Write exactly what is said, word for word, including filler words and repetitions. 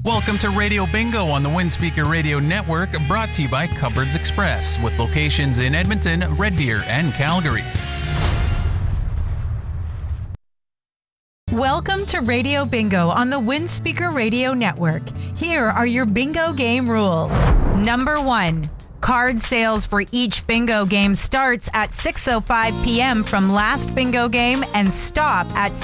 Welcome to Radio Bingo on the Windspeaker Radio Network, brought to you by Cupboards Express, with locations in Edmonton, Red Deer, and Calgary. Welcome to Radio Bingo on the Windspeaker Radio Network. Here are your bingo game rules. Number one, card sales for each bingo game starts at six oh five p.m. from last bingo game and stop at